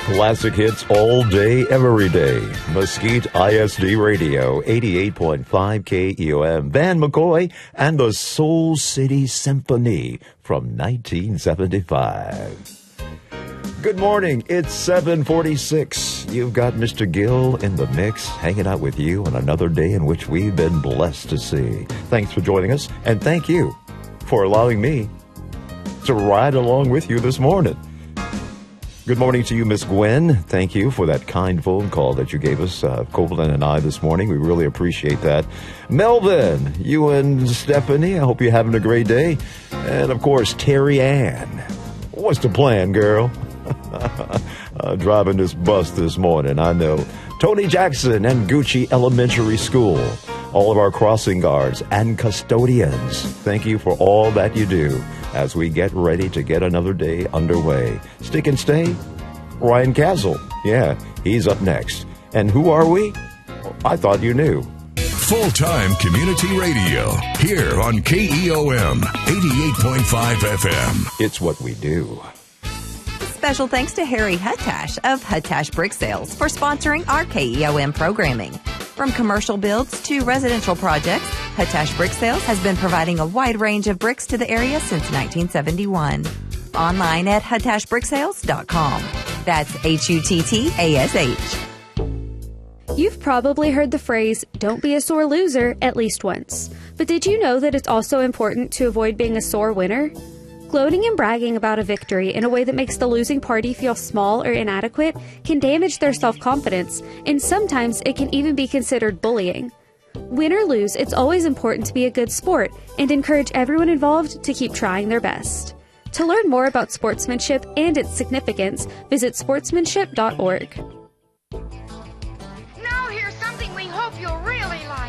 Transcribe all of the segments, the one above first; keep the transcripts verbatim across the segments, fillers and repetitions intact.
Classic hits all day, every day. Mesquite I S D Radio, eighty-eight point five K E O M. Van McCoy and the Soul City Symphony from nineteen seventy-five. Good morning. It's seven forty-six. You've got Mister Gill in the mix, hanging out with you on another day in which we've been blessed to see. Thanks for joining us, and thank you for allowing me to ride along with you this morning. Good morning to you, Miss Gwen. Thank you for that kind phone call that you gave us, uh, Copeland and I, this morning. We really appreciate that. Melvin, you and Stephanie, I hope you're having a great day. And, of course, Terry Ann. What's the plan, girl? uh, driving this bus this morning, I know. Tony Jackson and Gucci Elementary School. All of our crossing guards and custodians, thank you for all that you do as we get ready to get another day underway. Stick and stay, Ryan Castle. Yeah, he's up next. And who are we? I thought you knew. Full-time community radio here on K E O M eighty-eight point five F M. It's what we do. Special thanks to Harry Huttash of Huttash Brick Sales for sponsoring our K E O M programming. From commercial builds to residential projects, Huttash Brick Sales has been providing a wide range of bricks to the area since nineteen seventy-one. Online at huttash brick sales dot com. That's H U T T A S H. You've probably heard the phrase, don't be a sore loser, at least once. But did you know that it's also important to avoid being a sore winner? Gloating and bragging about a victory in a way that makes the losing party feel small or inadequate can damage their self-confidence, and sometimes it can even be considered bullying. Win or lose, it's always important to be a good sport and encourage everyone involved to keep trying their best. To learn more about sportsmanship and its significance, visit sportsmanship dot org. Now here's something we hope you'll really like.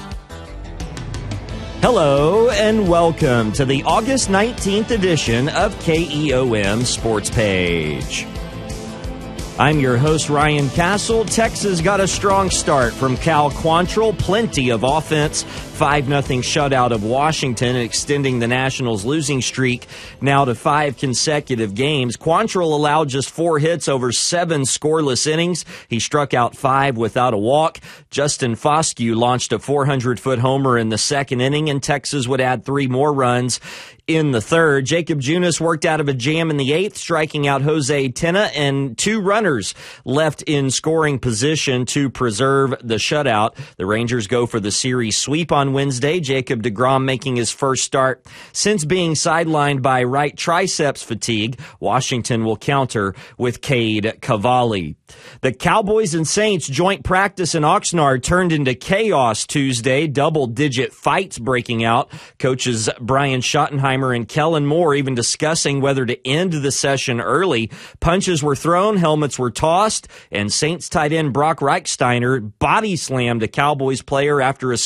Hello and welcome to the August nineteenth edition of K E O M Sports Page. I'm your host, Ryan Castle. Texas got a strong start from Cal Quantrill. Plenty of offense. five nothing shutout of Washington, extending the Nationals' losing streak now to five consecutive games. Quantrill allowed just four hits over seven scoreless innings. He struck out five without a walk. Justin Foscue launched a four hundred foot homer in the second inning, and Texas would add three more runs in the third. Jacob Junis worked out of a jam in the eighth, striking out Jose Tena, and two runners left in scoring position to preserve the shutout. The Rangers go for the series sweep on Wednesday. Jacob deGrom making his first start since being sidelined by right triceps fatigue. Washington will counter with Cade Cavalli. The Cowboys and Saints joint practice in Oxnard turned into chaos Tuesday. Double-digit fights breaking out. Coaches Brian Schottenheimer and Kellen Moore even discussing whether to end the session early. Punches were thrown, helmets were tossed, and Saints tight end Brock Reichsteiner body slammed a Cowboys player after a